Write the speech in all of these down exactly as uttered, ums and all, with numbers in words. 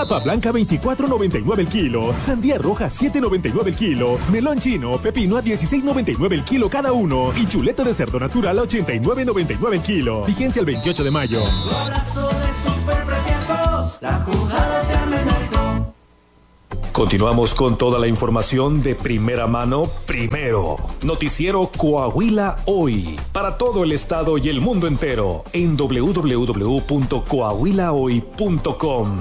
Papa blanca veinticuatro noventa y nueve el kilo. Sandía roja siete noventa y nueve el kilo. Melón chino, pepino a dieciséis noventa y nueve el kilo cada uno. Y chuleta de cerdo natural a ochenta y nueve noventa y nueve el kilo. Vigencia el veintiocho de mayo. Golazo de superpreciosos, la jugada se arma en México. Continuamos con toda la información de primera mano, primero. Noticiero Coahuila Hoy, para todo el estado y el mundo entero, en doble u doble u doble u punto coahuila hoy punto com.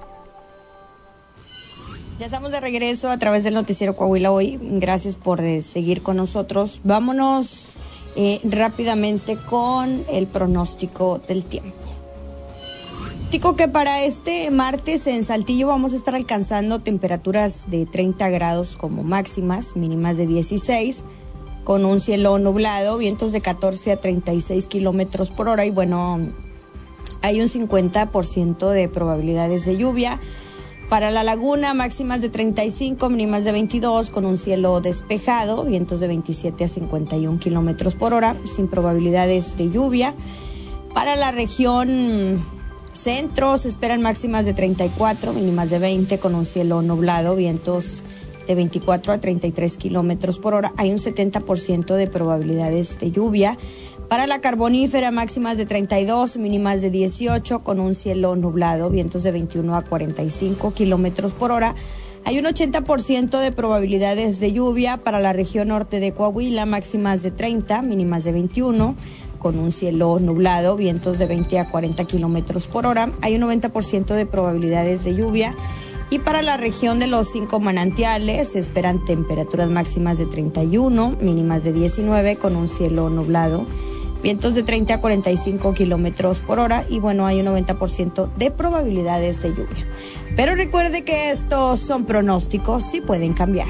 Ya estamos de regreso a través del Noticiero Coahuila Hoy. Gracias por eh, seguir con nosotros. Vámonos eh, rápidamente con el pronóstico del tiempo. Que para este martes en Saltillo vamos a estar alcanzando temperaturas de treinta grados como máximas, mínimas de dieciséis, con un cielo nublado, vientos de catorce a treinta y seis kilómetros por hora y bueno, hay un cincuenta por ciento de probabilidades de lluvia. Para La Laguna, máximas de treinta y cinco, mínimas de veintidós, con un cielo despejado, vientos de veintisiete a cincuenta y un kilómetros por hora, sin probabilidades de lluvia. Para la región centro se esperan máximas de treinta y cuatro, mínimas de veinte, con un cielo nublado, vientos de veinticuatro a treinta y tres kilómetros por hora. Hay un setenta por ciento de probabilidades de lluvia. Para la Carbonífera, máximas de treinta y dos, mínimas de dieciocho, con un cielo nublado, vientos de veintiuno a cuarenta y cinco kilómetros por hora. Hay un ochenta por ciento de probabilidades de lluvia. Para la región norte de Coahuila, máximas de treinta, mínimas de veintiuno, con un cielo nublado, vientos de veinte a cuarenta kilómetros por hora. Hay un noventa por ciento de probabilidades de lluvia. Y para la región de los cinco manantiales se esperan temperaturas máximas de treinta y uno, mínimas de diecinueve, con un cielo nublado, vientos de treinta a cuarenta y cinco kilómetros por hora. Y bueno, hay un noventa por ciento de probabilidades de lluvia. Pero recuerde que estos son pronósticos y pueden cambiar.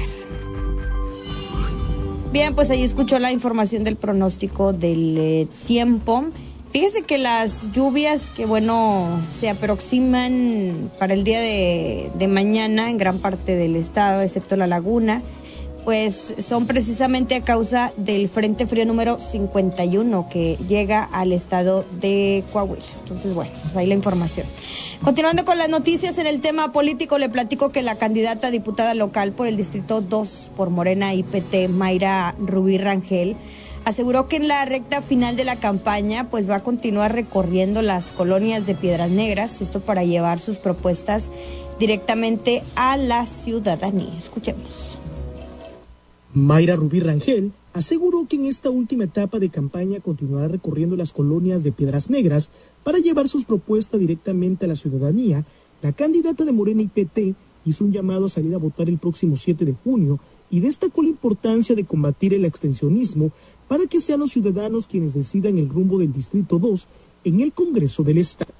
Bien, pues ahí escuchó la información del pronóstico del eh, tiempo. Fíjese que las lluvias que, bueno, se aproximan para el día de, de mañana en gran parte del estado, excepto La Laguna, pues son precisamente a causa del Frente Frío número cincuenta y uno que llega al estado de Coahuila. Entonces, bueno, pues ahí la información. Continuando con las noticias en el tema político, le platico que la candidata a diputada local por el Distrito dos por Morena I P T, Mayra Rubí Rangel, aseguró que en la recta final de la campaña pues va a continuar recorriendo las colonias de Piedras Negras, esto para llevar sus propuestas directamente a la ciudadanía. Escuchemos. Mayra Rubí Rangel aseguró que en esta última etapa de campaña continuará recorriendo las colonias de Piedras Negras para llevar sus propuestas directamente a la ciudadanía. La candidata de Morena I P T hizo un llamado a salir a votar el próximo siete de junio y destacó la importancia de combatir el abstencionismo para que sean los ciudadanos quienes decidan el rumbo del Distrito dos en el Congreso del Estado.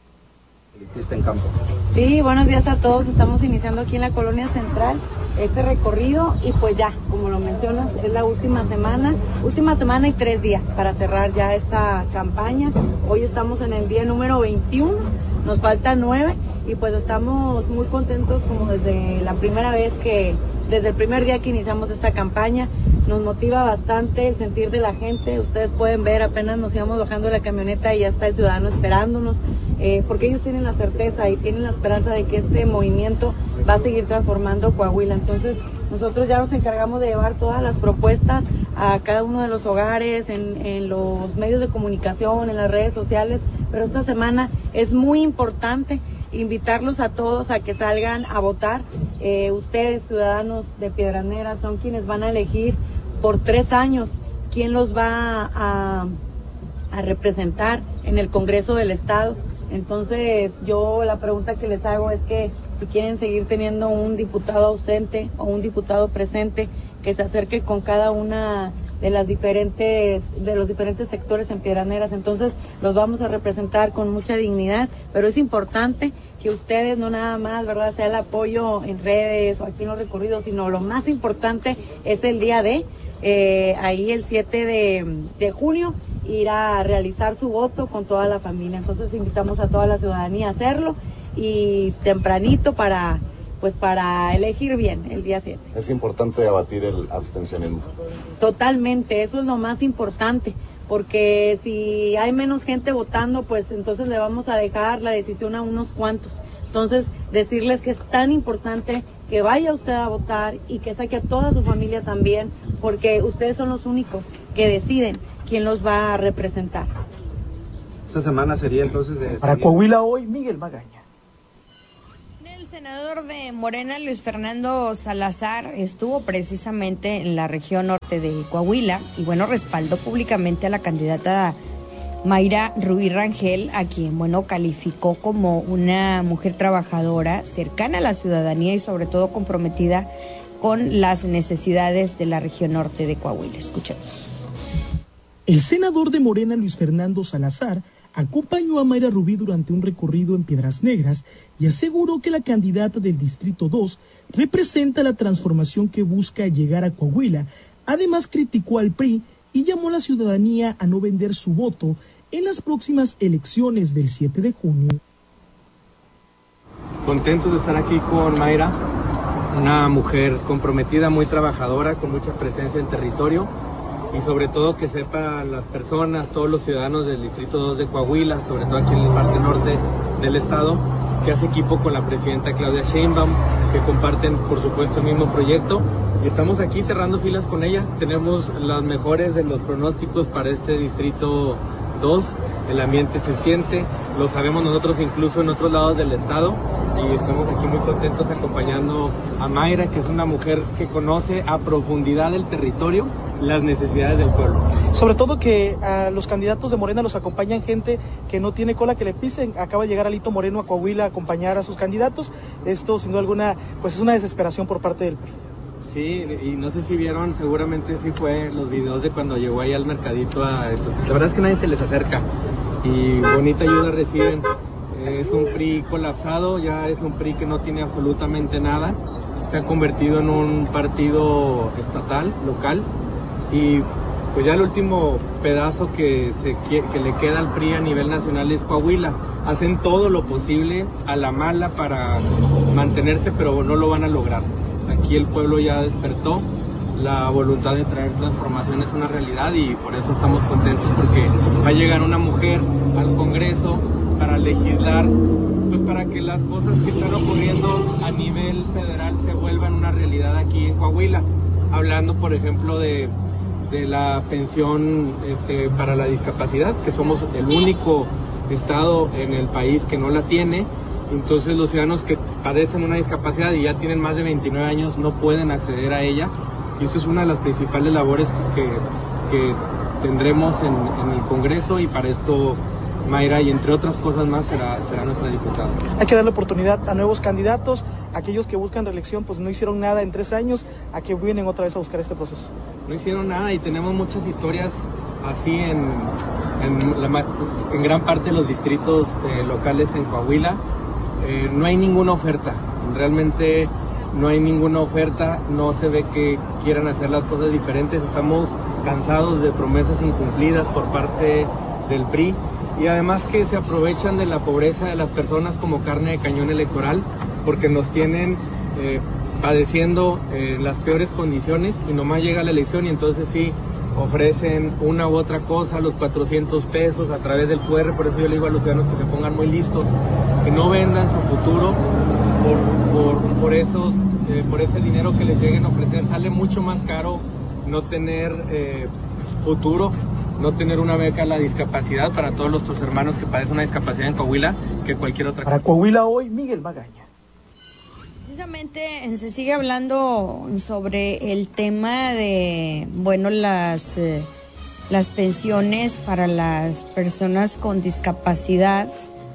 En campo. Sí, buenos días a todos. Estamos iniciando aquí en la Colonia Central este recorrido y pues ya, como lo mencionas, es la última semana, última semana y tres días para cerrar ya esta campaña. Hoy estamos en el día número veintiuno, nos faltan nueve y pues estamos muy contentos como desde la primera vez que, desde el primer día que iniciamos esta campaña. Nos motiva bastante el sentir de la gente. Ustedes pueden ver, apenas nos íbamos bajando de la camioneta y ya está el ciudadano esperándonos, eh, porque ellos tienen la certeza y tienen la esperanza de que este movimiento va a seguir transformando Coahuila. Entonces, nosotros ya nos encargamos de llevar todas las propuestas a cada uno de los hogares, en, en los medios de comunicación, en las redes sociales, pero esta semana es muy importante invitarlos a todos a que salgan a votar. Eh, ustedes, ciudadanos de Piedras Negras, son quienes van a elegir por tres años quién los va a, a representar en el Congreso del Estado. Entonces, yo la pregunta que les hago es que si quieren seguir teniendo un diputado ausente o un diputado presente, que se acerque con cada una de las diferentes, de los diferentes sectores en Piedras Negras. Entonces, los vamos a representar con mucha dignidad, pero es importante que ustedes no nada más, ¿verdad?, sea el apoyo en redes o aquí en los recorridos, sino lo más importante es el día de, eh, ahí el siete de junio, ir a realizar su voto con toda la familia. Entonces invitamos a toda la ciudadanía a hacerlo y tempranito para, pues para elegir bien el día siete. Es importante abatir el abstencionismo. Totalmente, eso es lo más importante. Porque si hay menos gente votando, pues entonces le vamos a dejar la decisión a unos cuantos. Entonces, decirles que es tan importante que vaya usted a votar y que saque a toda su familia también, porque ustedes son los únicos que deciden quién los va a representar. Esta semana sería entonces de... Para Coahuila Hoy, Miguel Magaña. El senador de Morena, Luis Fernando Salazar, estuvo precisamente en la región norte de Coahuila y bueno, respaldó públicamente a la candidata Mayra Rubí Rangel, a quien, bueno, calificó como una mujer trabajadora, cercana a la ciudadanía y sobre todo comprometida con las necesidades de la región norte de Coahuila. Escuchemos. El senador de Morena, Luis Fernando Salazar, acompañó a Mayra Rubí durante un recorrido en Piedras Negras y aseguró que la candidata del Distrito dos representa la transformación que busca llegar a Coahuila. Además, criticó al P R I y llamó a la ciudadanía a no vender su voto en las próximas elecciones del siete de junio. Contentos de estar aquí con Mayra, una mujer comprometida, muy trabajadora, con mucha presencia en territorio y sobre todo que sepan las personas, todos los ciudadanos del Distrito dos de Coahuila, sobre todo aquí en la parte norte del estado, que hace equipo con la presidenta Claudia Sheinbaum, que comparten por supuesto el mismo proyecto y estamos aquí cerrando filas con ella. Tenemos las mejores de los pronósticos para este Distrito dos, el ambiente se siente, lo sabemos nosotros incluso en otros lados del estado y estamos aquí muy contentos acompañando a Mayra, que es una mujer que conoce a profundidad el territorio, las necesidades del pueblo. Sobre todo que a los candidatos de Morena los acompañan gente que no tiene cola que le pisen. Acaba de llegar Alito Moreno a Coahuila a acompañar a sus candidatos. Esto, sin duda alguna, pues es una desesperación por parte del P R I. Sí, y no sé si vieron, seguramente sí fue los videos de cuando llegó ahí al mercadito a esto. La verdad es que nadie se les acerca y bonita ayuda reciben. Es un P R I colapsado, ya es un P R I que no tiene absolutamente nada. Se ha convertido en un partido estatal, local, y pues ya el último pedazo que, se, que le queda al P R I a nivel nacional es Coahuila. Hacen todo lo posible a la mala para mantenerse, pero no lo van a lograr. Aquí el pueblo ya despertó, la voluntad de traer transformación es una realidad y por eso estamos contentos, porque va a llegar una mujer al Congreso para legislar, pues para que las cosas que están ocurriendo a nivel federal se vuelvan una realidad aquí en Coahuila. Hablando, por ejemplo, de, de la pensión este, para la discapacidad, que somos el único estado en el país que no la tiene. Entonces los ciudadanos que padecen una discapacidad y ya tienen más de veintinueve años no pueden acceder a ella. Y esto es una de las principales labores que, que tendremos en, en el Congreso y para esto Mayra y entre otras cosas más será, será nuestra diputada. Hay que darle oportunidad a nuevos candidatos, aquellos que buscan reelección pues no hicieron nada en tres años, a que vienen otra vez a buscar este proceso. No hicieron nada y tenemos muchas historias así en, en, la, en gran parte de los distritos eh, locales en Coahuila. Eh, no hay ninguna oferta, realmente no hay ninguna oferta, no se ve que quieran hacer las cosas diferentes, estamos cansados de promesas incumplidas por parte del P R I y además que se aprovechan de la pobreza de las personas como carne de cañón electoral porque nos tienen eh, padeciendo en eh, las peores condiciones y nomás llega la elección y entonces sí ofrecen una u otra cosa, los cuatrocientos pesos a través del Q R, por eso yo le digo a los ciudadanos que se pongan muy listos, que no vendan su futuro por, por, por, esos, eh, por ese dinero que les lleguen a ofrecer. Sale mucho más caro no tener eh, futuro, no tener una beca a la discapacidad para todos nuestros hermanos que padecen una discapacidad en Coahuila que cualquier otra cosa. Para Coahuila Hoy, Miguel Magaña. Precisamente se sigue hablando sobre el tema de, bueno, las, eh, las pensiones para las personas con discapacidad,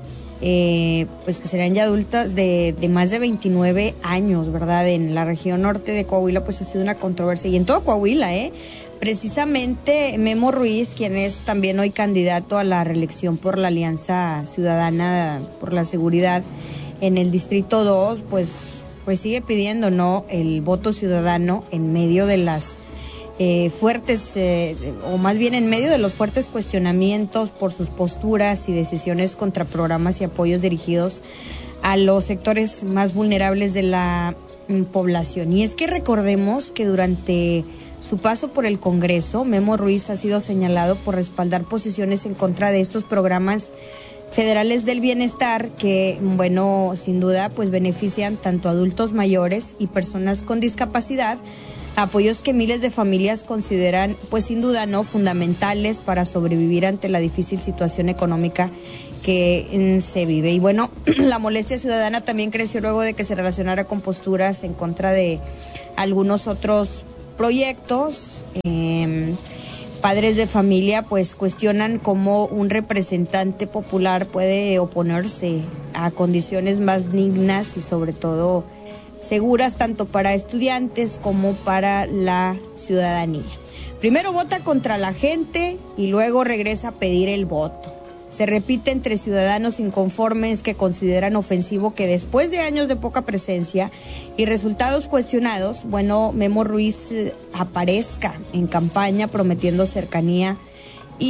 eh, pues que serán ya adultas de, de más de veintinueve años, ¿verdad? En la región norte de Coahuila pues ha sido una controversia y en todo Coahuila, ¿eh? Precisamente Memo Ruiz, quien es también hoy candidato a la reelección por la Alianza Ciudadana por la Seguridad en el Distrito dos, pues pues sigue pidiendo no el voto ciudadano en medio de las eh, fuertes, eh, o más bien en medio de los fuertes cuestionamientos por sus posturas y decisiones contra programas y apoyos dirigidos a los sectores más vulnerables de la mm, población. Y es que recordemos que durante su paso por el Congreso, Memo Ruiz ha sido señalado por respaldar posiciones en contra de estos programas federales del bienestar que, bueno, sin duda, pues benefician tanto a adultos mayores y personas con discapacidad, apoyos que miles de familias consideran, pues sin duda, no fundamentales para sobrevivir ante la difícil situación económica que se vive. Y bueno, la molestia ciudadana también creció luego de que se relacionara con posturas en contra de algunos otros proyectos. Eh, padres de familia pues cuestionan cómo un representante popular puede oponerse a condiciones más dignas y sobre todo seguras tanto para estudiantes como para la ciudadanía. Primero vota contra la gente y luego regresa a pedir el voto. Se repite entre ciudadanos inconformes que consideran ofensivo que después de años de poca presencia y resultados cuestionados, bueno, Memo Ruiz aparezca en campaña prometiendo cercanía